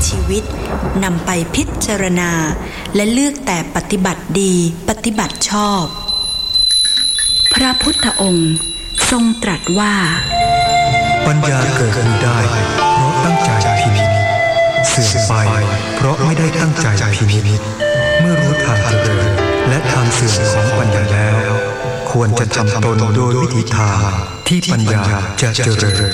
ชีวิตนำไปพิจารณาและเลือกแต่ปฏิบัติดีปฏิบัติชอบพระพุทธองค์ทรงตรัสว่าปัญญาเกิดขึ้นได้เพราะตั้งใจพินิจเสื่อมไปเพราะไม่ได้ตั้งใจพินิจเมื่อรู้ทางเจริญและทางเสื่อมของปัญญาแล้วควรจะทำตนโดยวิธีทางที่ปัญญาจะเจริญ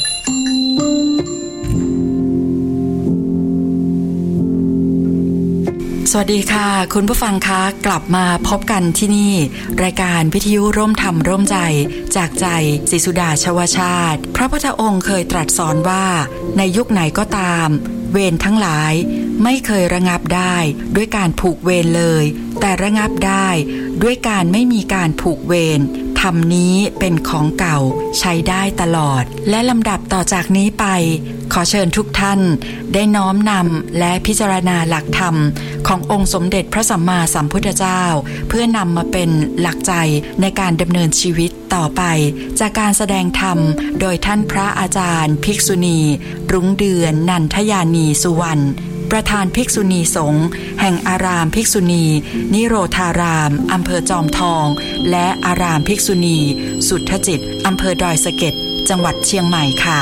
สวัสดีค่ะคุณผู้ฟังคะกลับมาพบกันที่นี่รายการวิทยุร่วมธรรมร่วมใจจากใจศรีสุดาชวชาติพระพุทธองค์เคยตรัสสอนว่าในยุคไหนก็ตามเวรทั้งหลายไม่เคยระงับได้ด้วยการผูกเวรเลยแต่ระงับได้ด้วยการไม่มีการผูกเวรธรรมนี้เป็นของเก่าใช้ได้ตลอดและลำดับต่อจากนี้ไปขอเชิญทุกท่านได้น้อมนำและพิจารณาหลักธรรมขององค์สมเด็จพระสัมมาสัมพุทธเจ้าเพื่อนำมาเป็นหลักใจในการดำเนินชีวิตต่อไปจากการแสดงธรรมโดยท่านพระอาจารย์ภิกษุณีรุ้งเดือนนันทยานีสุวรรณประธานภิกษุณีสงฆ์แห่งอารามภิกษุณีนิโรธารามอำเภอจอมทองและอารามภิกษุณีสุทธจิตอำเภอดอยสะเก็ดจังหวัดเชียงใหม่ค่ะ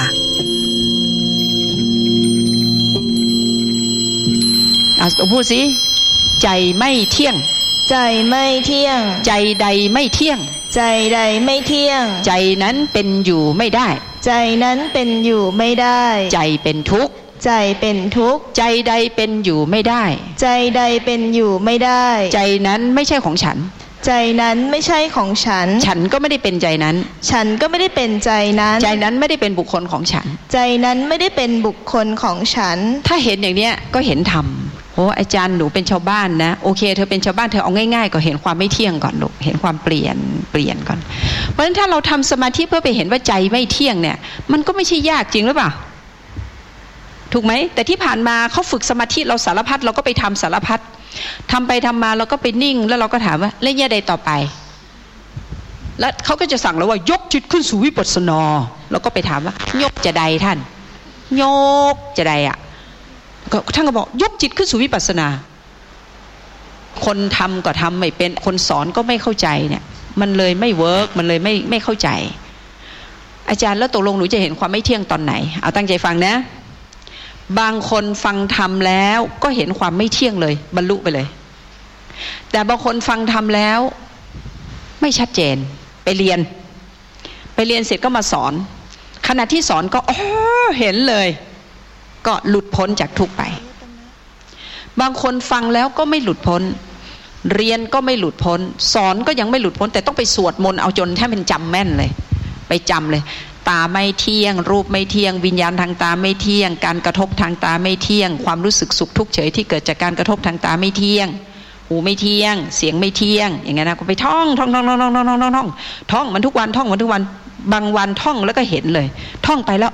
พูดสิใจไม่เที่ยงใจไม่เที่ยงใจใดไม่เที่ยงใจใดไม่เที่ยงใจนั้นเป็นอยู่ไม่ได้ใจนั้นเป็นอยู่ไม่ได้ใจเป็นทุกข์ใจเป็นทุกข์ใจใดเป็นอยู่ไม่ได้ใจใดเป็นอยู่ไม่ได้ใจนั้นไม่ใช่ของฉันใจนั้นไม่ใช่ของฉันฉันก็ไม่ได้เป็นใจนั้นฉันก็ไม่ได้เป็นใจนั้นใจนั้นไม่ได้เป็นบุคคลของฉันใจนั้นไม่ได้เป็นบุคคลของฉันถ้าเห็นอย่างเนี้ยก็เห็นธรรมโอ้อาจารย์หนูเป็นชาวบ้านนะโอเคเธอเป็นชาวบ้านเธอเอาง่ายๆก็เห็นความไม่เที่ยงก่อนลูกเห็นความเปลี่ยนก่อนเพราะฉะนั้นถ้าเราทำสมาธิเพื่อไปเห็นว่าใจไม่เที่ยงเนี่ยมันก็ไม่ใช่ยากจริงหรือเปล่าถูกไหมแต่ที่ผ่านมาเขาฝึกสมาธิเราสารพัดเราก็ไปทำสารพัดทำไปทำมาเราก็ไปนิ่งแล้วเราก็ถามว่าแล้วยังไงต่อไปแล้วเขาก็จะสั่งเราว่ายกจิตขึ้นสู่วิปัสสนาเราก็ไปถามว่ายกจะใดท่านยกจะใดอ่ะท่านก็บอกยกจิตขึ้นสู่วิปัสสนาคนทำก็ทำไม่เป็นคนสอนก็ไม่เข้าใจเนี่ยมันเลยไม่เวิร์กมันเลยไม่เข้าใจอาจารย์แล้วตกลงหนูจะเห็นความไม่เที่ยงตอนไหนเอาตั้งใจฟังนะบางคนฟังธรรมแล้วก็เห็นความไม่เที่ยงเลยบรรลุไปเลยแต่บางคนฟังธรรมแล้วไม่ชัดเจนไปเรียนเสร็จก็มาสอนขณะที่สอนก็เห็นเลยก็หลุดพ้นจากทุกข์ไปบางคนฟังแล้วก็ไม่หลุดพ้นเรียนก็ไม่หลุดพ้นสอนก็ยังไม่หลุดพ้นแต่ต้องไปสวดมนต์เอาจนให้มันจำแม่นเลยไปจำเลยตาไม่เที่ยงรูปไม่เที่ยงวิญญาณทางตาไม่เที่ยงการกระทบทางตาไม่เที่ยงความรู้สึกสุขทุกข์เฉยที่เกิดจากการกระทบทางตาไม่เที่ยงหูไม่เที่ยงเสียงไม่เที่ยงอย่างเงี้ยนะก็ไปท่องมันทุกวันท่องมันทุกวันบางวันท่องแล้วก็เห็นเลยท่องไปแล้ว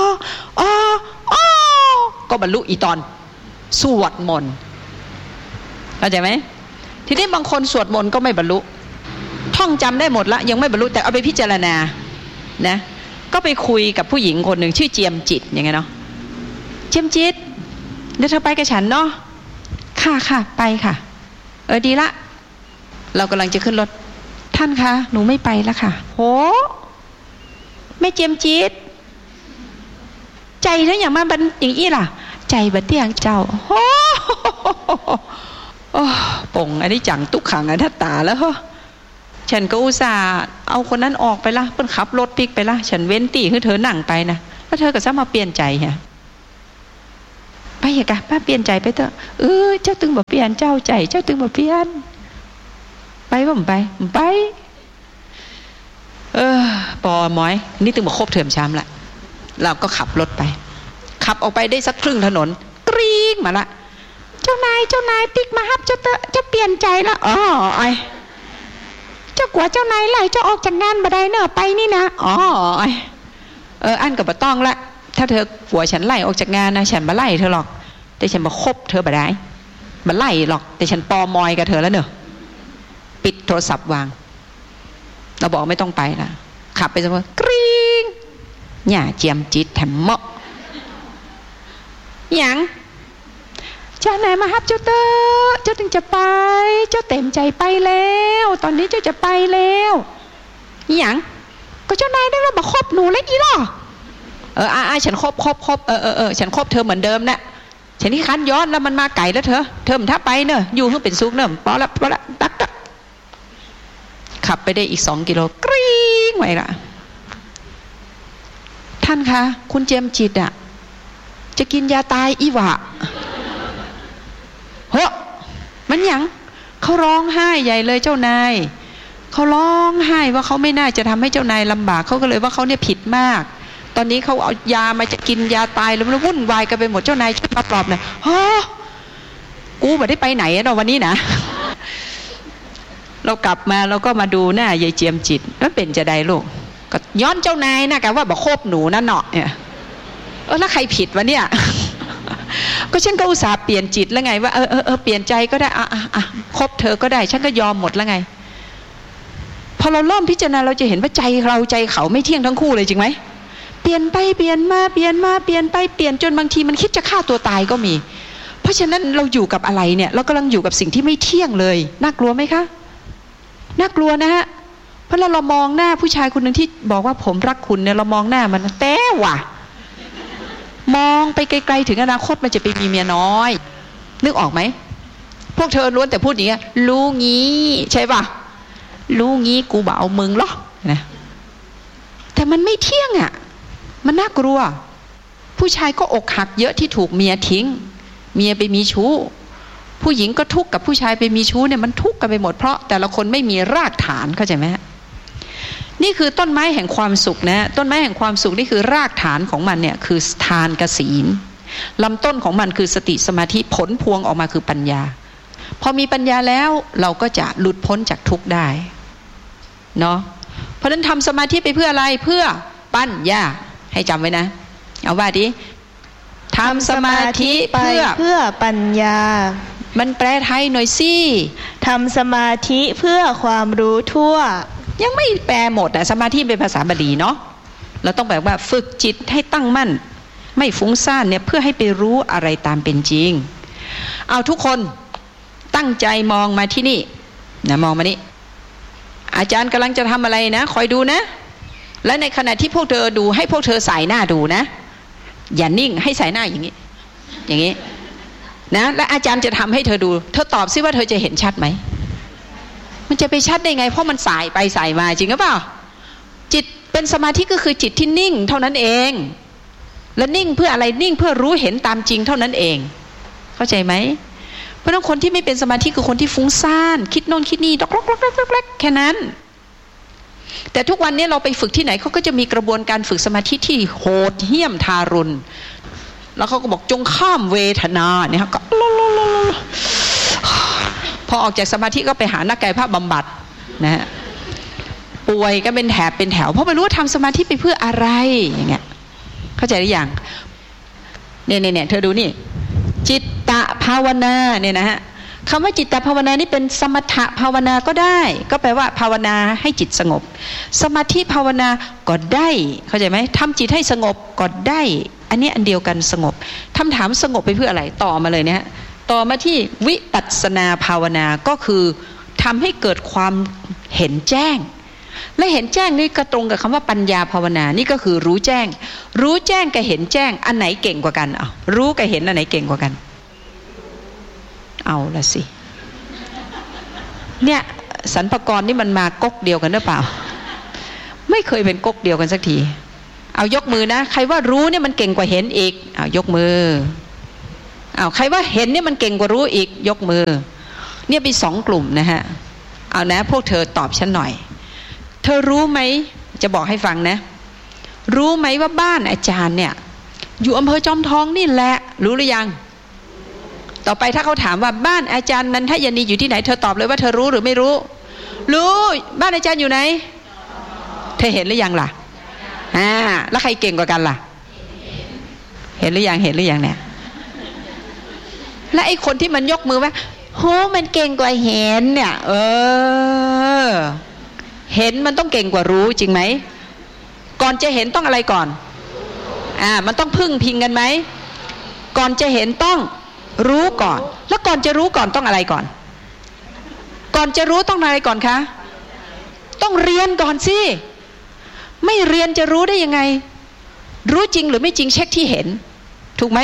ก็บรรลุอีตอนสวดมนต์เข้าใจไหมทีนี้บางคนสวดมนต์ก็ไม่บรรลุท่องจำได้หมดละยังไม่บรรลุแต่เอาไปพิจารณานะก็ไปคุยกับผู้หญิงคนหนึ่งชื่อเจียมจิตอย่างเงี้ยเนาะเจียมจิตเดี๋ยวเธอไปกับฉันเนาะค่ะไปค่ะดีละเรากำลังจะขึ้นรถท่านคะหนูไม่ไปแล้วค่ะโหไม่เจียมจิตใจเธออย่างมาบันอย่างอี้ล่ะใจบัดเตี้ยงเจ้าโอ้ป่งอันนี้จังตุกขังอันทัตตาแล้วเหรอฉันก็อุตส่าห์เอาคนนั้นออกไปละเพิ่นขับรถพลิกไปละฉันเว้นตีให้เธอนั่งไปนะแล้วเธอก็ซ้ำมาเปลี่ยนใจฮะไปเหรอกะป้าเปลี่ยนใจไปเถอะเจ้าตึงบ่เปลี่ยนเจ้าใจเจ้าตึงบ่เปลี่ยนไปบ่ไปปอหมอยนี่ตึงบ่ครบเทอมช้ำละเราก็ขับรถไปขับออกไปได้สักครึ่งถนนกรี๊งมาละเจ้านายติ๊กมาฮับเจ้าเปลี่ยนใจละเจ้ากว่าเจ้านายไล่เจ้าออกจากงานบ่ได้เนอะไปนี่นะอันก็บ่ต้องละถ้าเธอผัวฉันไล่ออกจากงานนะฉันบ่ไล่เธอหรอกแต่ฉันบ่คบเธอบ่ได้บ่ไล่หรอกแต่ฉันปอมอยกับเธอแล้วเนอะปิดโทรศัพท์วางเราบอกไม่ต้องไปละขับไปสักพักกรี๊งเนี่ยเจียมจิตแถมเหมาะหยังจ้านายมาฮับเจ้าเตอเจ้าถึงจะไปเจ้าเต็มใจไปแล้วตอนนี้เจ้าจะไปแล้วนี่หยังก็เจ้านายได้เรามาคบหนูแล้วอีหรอฉันคบฉันคบเธอเหมือนเดิมนะฉันที่คันย้อนแล้วมันมาไก่แล้วเธอถ้าไปเนอะอยู่เพื่อเป็นซุกเนอะพอละตักขับไปได้อีก2 กิโลกรี๊งไว้ละท่านคะคุณเจมจิตอะจะกินยาตายอีหวะเฮ้ยมันหยังเขาร้องไห้ใหญ่เลยเจ้านายเขาร้องไห้ว่าเขาไม่น่าจะทำให้เจ้านายลำบากเขาก็เลยว่าเขาเนี่ยผิดมากตอนนี้เขาเอายามาจะกินยาตายแล้ววุ่นวายกันไปหมดเจ้านายช่วยมาปลอบหน่อยฮะกูไม่ได้ไปไหนเนาะวันนี้นะเรากลับมาเราก็มาดูหน้ายายเจียมจิตแล้วเป็นจะได้ลูกก็ย้อนเจ้านายนะกันว่าบอกโคบหนูนั่นเนาะเนี่ยแล้วใครผิดวะเนี่ยก็ฉันก็อุตส่าห์เปลี่ยนจิตแล้วไงว่าเปลี่ยนใจก็ได้คบเธอก็ได้ฉันก็ยอมหมดแล้วไงพอเราเริ่มพิจารณาเราจะเห็นว่าใจเราใจเขาไม่เที่ยงทั้งคู่เลยจริงไหมเปลี่ยนไปเปลี่ยนมาเปลี่ยนมาเปลี่ยนไปเปลี่ยนจนบางทีมันคิดจะฆ่าตัวตายก็มีเพราะฉะนั้นเราอยู่กับอะไรเนี่ยเรากำลังอยู่กับสิ่งที่ไม่เที่ยงเลยน่ากลัวไหมคะน่ากลัวนะฮะเพราะเรามองหน้าผู้ชายคนหนึ่งที่บอกว่าผมรักคุณเนี่ยเรามองหน้ามันแต่ว่ะมองไปไกลๆถึงอนาคตมันจะไปมีเมียน้อยนึกออกไหมพวกเธอล้วนแต่พูดอย่างเงี้ยรู้งี้ใช่ป่ะรู้งี้กูบ่เอามึงหรอนะแต่มันไม่เที่ยงอ่ะมันน่ากลัวผู้ชายก็อกหักเยอะที่ถูกเมียทิ้งเมียไปมีชู้ผู้หญิงก็ทุกข์กับผู้ชายไปมีชู้เนี่ยมันทุกข์กันไปหมดเพราะแต่ละคนไม่มีรากฐานเข้าใจไหมนี่คือต้นไม้แห่งความสุขนะต้นไม้แห่งความสุขนี่คือรากฐานของมันเนี่ยคือทานกับศีลลำต้นของมันคือสติสมาธิผลพวงออกมาคือปัญญาพอมีปัญญาแล้วเราก็จะหลุดพ้นจากทุกข์ได้เนาะเพราะฉะนั้นทำสมาธิไปเพื่ออะไรเพื่อปัญญาให้จำไว้นะเอาว่าดิทำสมาธิเพื่อปัญญามันแปลไทยหน่อยสิทำสมาธิเพื่อความรู้ทั่วยังไม่แปลหมดสมาธิเป็นภาษาบาลีเนาะเราต้องแบบว่าฝึกจิตให้ตั้งมั่นไม่ฟุ้งซ่านเนี่ยเพื่อให้ไปรู้อะไรตามเป็นจริงเอาทุกคนตั้งใจมองมาที่นี่นะมองมานี่อาจารย์กำลังจะทำอะไรนะคอยดูนะและในขณะที่พวกเธอดูให้พวกเธอสายหน้าดูนะอย่านิ่งให้สายหน้าอย่างนี้อย่างนี้นะและอาจารย์จะทำให้เธอดูเธอตอบซิว่าเธอจะเห็นชัดไหมมันจะไปชัดได้ไงเพราะมันสายไปสายมาจริงหรือเปล่าจิตเป็นสมาธิก็คือจิตที่นิ่งเท่านั้นเองและนิ่งเพื่ออะไรนิ่งเพื่อรู้เห็นตามจริงเท่านั้นเองเข้าใจไหมเพราะฉะนั้นคนที่ไม่เป็นสมาธิคือคนที่ฟุ้งซ่านคิดโน่นคิดนี่ดอกแค่นั้นแต่ทุกวันนี้เราไปฝึกที่ไหนเขาก็จะมีกระบวนการฝึกสมาธิที่โหดเหี้ยมทารุณแล้วเขาก็บอกจงข้ามเวทนาเนี่ยก็พอออกจากสมาธิก็ไปหานักกายภาพบำบัดนะฮะป่วยก็เป็นแถบเป็นแถวเพราะไม่รู้ว่าทำสมาธิไปเพื่ออะไรอย่างเงี้ยเข้าใจหรือยังเนี่ยเธอดูนี่จิตตภาวนาเนี่ยนะฮะคำว่าจิตตภาวนานี่เป็นสมถะภาวนาก็ได้ก็แปลว่าภาวนาให้จิตสงบสมาธิภาวนาก็ได้เข้าใจไหมทำจิตให้สงบก็ได้อันนี้อันเดียวกันสงบคำถามสงบไปเพื่ออะไรต่อมาเลยเนี่ยต่อมาที่วิปัสสนาภาวนาก็คือทำให้เกิดความเห็นแจ้งและเห็นแจ้งนี่ก็ตรงกับคำว่าปัญญาภาวนานี่ก็คือรู้แจ้งกับเห็นแจ้งอันไหนเก่งกว่ากันรู้กับเห็นอันไหนเก่งกว่ากันเอาละสิเนี่ยสรรพากรนี่มันมาก๊กเดียวกันหรือเปล่าไม่เคยเป็นก๊กเดียวกันสักทีเอายกมือนะใครว่ารู้เนี่ยมันเก่งกว่าเห็นอีกเอายกมือเอาใครว่าเห็นเนี่ยมันเก่งกว่ารู้อีกยกมือเนี่ยมี2กลุ่มนะฮะเอานะพวกเธอตอบฉันหน่อยเธอรู้ไหมจะบอกให้ฟังนะรู้ไหมว่าบ้านอาจารย์เนี่ยอยู่อำเภอจอมทองนี่แหละรู้หรือยังต่อไปถ้าเขาถามว่าบ้านอาจารย์นันทยานีอยู่ที่ไหนเธอตอบเลยว่าเธอรู้หรือไม่รู้รู้บ้านอาจารย์อยู่ไหนเธอเห็นหรือยังล่ะแล้วใครเก่งกว่ากันล่ะเห็นหรือยังเนี่ยและไอ้คนที่มันยกมือว่าโหมันเก่งกว่าเห็นเนี่ยเห็นมันต้องเก่งกว่ารู้จริงไหมก่อนจะเห็นต้องอะไรก่อนมันต้องพึ่งพิงกันไหมก่อนจะเห็นต้องรู้ก่อนแล้วก่อนจะรู้ก่อนต้องอะไรก่อนก่อนจะรู้ต้องอะไรก่อนคะต้องเรียนก่อนสิไม่เรียนจะรู้ได้ยังไงรู้จริงหรือไม่จริงเช็คที่เห็นถูกไหม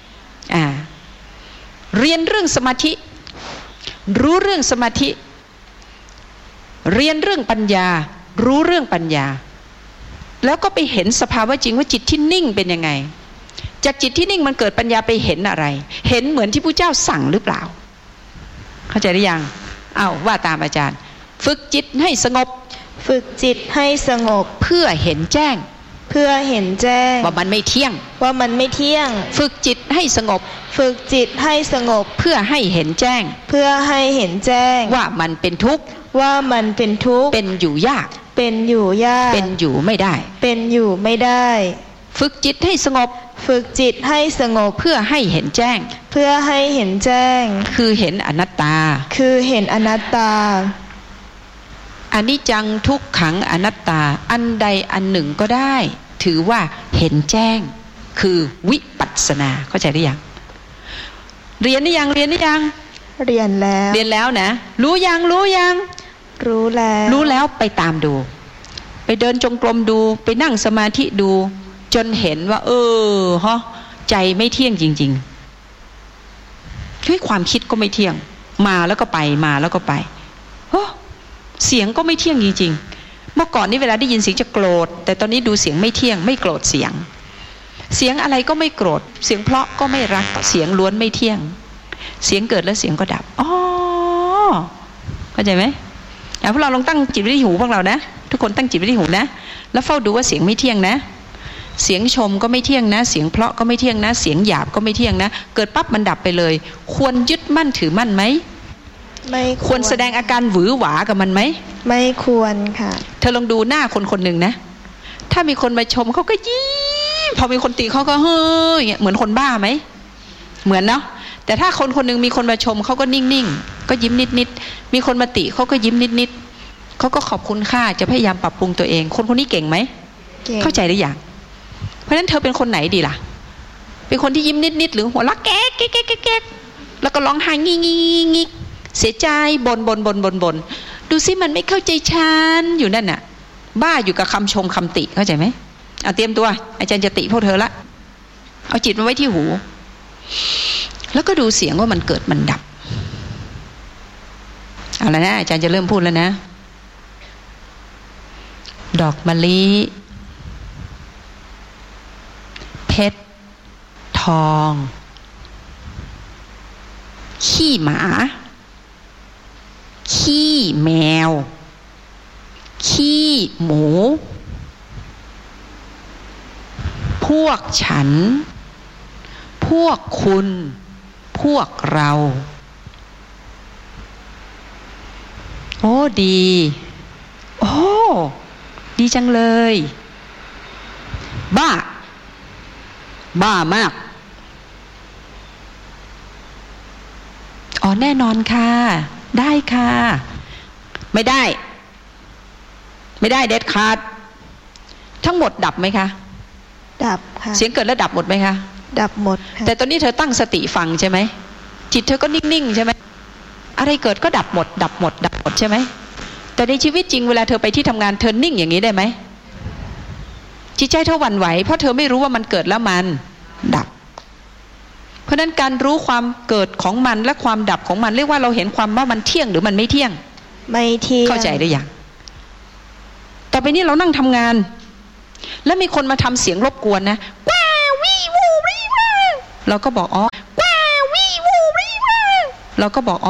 เรียนเรื่องสมาธิรู้เรื่องสมาธิเรียนเรื่องปัญญารู้เรื่องปัญญาแล้วก็ไปเห็นสภาวะจริงว่าจิตที่นิ่งเป็นยังไงจากจิตที่นิ่งมันเกิดปัญญาไปเห็นอะไรเห็นเหมือนที่พระเจ้าสั่งหรือเปล่าเข้าใจหรือยังว่าตามอาจารย์ฝึกจิตให้สงบฝึกจิตให้สงบเพื่อเห็นแจ้งเพื่อเห็นแจ้งว่ามันไม่เที่ยงฝึกจิตให้สงบฝึกจิตให้สงบเพื่อให้เห็นแจ้งเพื่อให้เห็นแจ้งว่ามันเป็นทุกข์เป็นอยู่ยากเป็นอยู่ไม่ได้ฝึกจิตให้สงบเพื่อให้เห็นแจ้งคือเห็นอนัตตาอนิจจังทุกขังอนัตตาอันใดอันหนึ่งก็ได้ถือว่าเห็นแจ้งคือวิปัสสนาเข้าใจหรือยังเรียนหรือยังเรียนแล้วนะรู้ยังรู้แล้วไปตามดูไปเดินจงกรมดูไปนั่งสมาธิดูจนเห็นว่าใจไม่เที่ยงจริงๆคือความคิดก็ไม่เที่ยงมาแล้วก็ไปเสียงก็ไม่เที่ยงจริงๆเมื่อก่อนนี้เวลาได้ยินเสียงจะโกรธแต่ตอนนี้ดูเสียงไม่เที่ยงไม่โกรธเสียงอะไรก็ไม่โกรธเสียงเพราะก็ไม่รักเสียงล้วนไม่เที่ยงเสียงเกิดแล้วเสียงก็ดับเข้าใจไหมพวกเราลองตั้งจิตไว้ที่หูพวกเรานะทุกคนตั้งจิตไว้ที่หูนะแล้วเฝ้าดูว่าเสียงไม่เที่ยงนะเสียงชมก็ไม่เที่ยงนะเสียงเพราะก็ไม่เที่ยงนะเสียงหยาบก็ไม่เที่ยงนะเกิดปั๊บมันดับไปเลยควรยึดมั่นถือมั่นไหมไม่ควรแสดงอาการหวือหวากับมันไหมไม่ควรค่ะเธอลองดูหน้าคนหนึ่งนะถ้ามีคนมาชมเขาก็ยิ้มพอมีคนติเขาก็เฮ้ยเหมือนคนบ้าไหมเหมือนเนาะแต่ถ้าคนหนึ่งมีคนมาชมเขาก็นิ่งๆก็ยิ้มนิดๆมีคนมาติเขาก็ยิ้มนิดๆเขาก็ขอบคุณค่าจะพยายามปรับปรุงตัวเองคนนี้เก่งไหมเข้าใจหรือยังเพราะฉะนั้นเธอเป็นคนไหนดีล่ะเป็นคนที่ยิ้มนิดๆหรือหัวเราะแก๊กแล้วก็ร้องไห้งี้เสียใจบ่นดูสิมันไม่เข้าใจฉันอยู่นั่นน่ะบ้าอยู่กับคำชมคำติเข้าใจไหมเอาเตรียมตัวอาจารย์จะติพวกเธอละเอาจิตมาไว้ที่หูแล้วก็ดูเสียงว่ามันเกิดมันดับเอาละนะอาจารย์จะเริ่มพูดแล้วนะดอกมะลิเพชรทองขี้หมาขี้แมวขี้หมูพวกฉันพวกคุณพวกเราดีดีจังเลยบ้ามากแน่นอนค่ะได้ค่ะไม่ได้เด็ดขาดทั้งหมดดับไหมคะดับค่ะเสียงเกิดแล้วดับหมดไหมคะดับหมดค่ะแต่ตอนนี้เธอตั้งสติฟังใช่ไหมจิตเธอก็นิ่งๆใช่ไหมอะไรเกิดก็ดับหมดใช่ไหมแต่ในชีวิตจริงเวลาเธอไปที่ทำงานเธอนิ่งอย่างนี้ได้ไหมจิตใจเธอหวั่นไหวเพราะเธอไม่รู้ว่ามันเกิดแล้วมันดับเพราะนั้นการรู้ความเกิดของมันและความดับของมันเรียกว่าเราเห็นความว่ามันเที่ยงหรือมันไม่เที่ยงเข้าใจหรือยังต่อไปนี้เรานั่งทำงานแล้วมีคนมาทำเสียงรบกวนนะว้าวีวูรีว้าเราก็บอกว้าวีวูรีว้าเราก็บอก